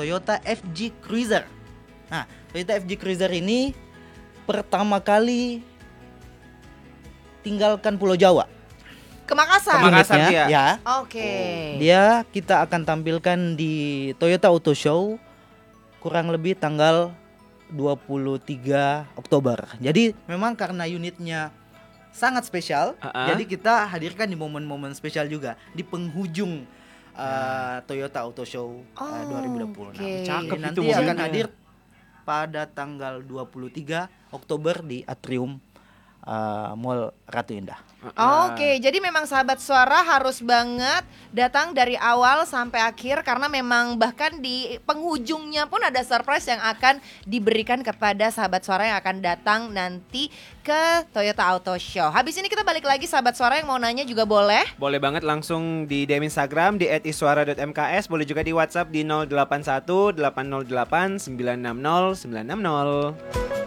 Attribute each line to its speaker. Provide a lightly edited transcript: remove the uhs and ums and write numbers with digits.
Speaker 1: Toyota FG Cruiser. Nah, Toyota FG Cruiser ini pertama kali tinggalkan Pulau Jawa.
Speaker 2: Ke Makassar.
Speaker 3: Ke Makassar
Speaker 1: Unitnya,
Speaker 3: dia.
Speaker 1: ya.
Speaker 2: Oke.
Speaker 1: Dia kita akan tampilkan di Toyota Auto Show kurang lebih tanggal 23 Oktober. Jadi memang karena unitnya sangat spesial, jadi kita hadirkan di momen-momen spesial juga di penghujung Toyota Auto Show 2026.
Speaker 2: Oke.
Speaker 3: Cakep
Speaker 1: Nanti
Speaker 3: itu
Speaker 1: akan
Speaker 3: mobilnya.
Speaker 1: hadir pada tanggal 23 Oktober di Atrium Mall Ratu Indah.
Speaker 2: Oke, jadi memang sahabat suara harus banget datang dari awal sampai akhir karena memang bahkan di penghujungnya pun ada surprise yang akan diberikan kepada sahabat suara yang akan datang nanti ke Toyota Auto Show. Habis ini kita balik lagi sahabat suara yang mau nanya juga boleh.
Speaker 3: Boleh banget langsung di DM Instagram di @iswara.mks, boleh juga di WhatsApp di 081 808 960 960.